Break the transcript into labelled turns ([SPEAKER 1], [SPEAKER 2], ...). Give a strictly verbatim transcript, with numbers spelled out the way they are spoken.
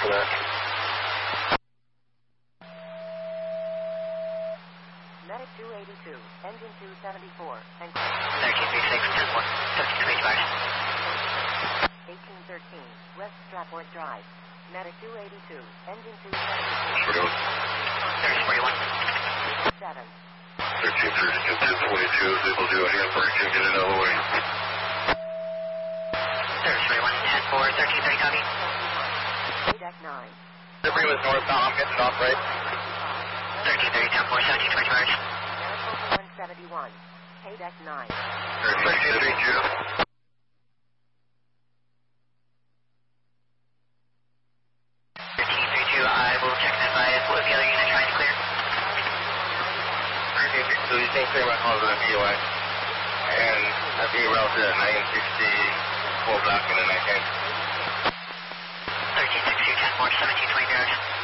[SPEAKER 1] for that.
[SPEAKER 2] Medic two eighty-two, engine two seventy-four, and
[SPEAKER 3] thirteen thirty-six, ten four, seventeen twenty-five.
[SPEAKER 2] eighteen thirteen, West Stratford Drive. Medic two eighty-two, engine two seventy-four.
[SPEAKER 3] thirty forty-one.
[SPEAKER 2] seven.
[SPEAKER 1] thirteen thirty-two, ten twenty-two is able to do a handbrake and get it out of the way.
[SPEAKER 3] thirty forty-one, ten four, thirteen thirty, copy.
[SPEAKER 2] Deck nine.
[SPEAKER 1] Debris was northbound, I'm getting off right.
[SPEAKER 3] thirteen thirty, ten four, seventeen twenty-five.
[SPEAKER 2] Medical one seventy-one, K deck nine.
[SPEAKER 1] thirteen thirty-two.
[SPEAKER 3] thirteen thirty-two, I will check that by what was the other unit trying to clear?
[SPEAKER 1] So you think they might cause an E O I, and I'd be routed at nine sixty, full block in the night time.
[SPEAKER 3] thirteen sixty-two, ten four, seventeen twenty-five.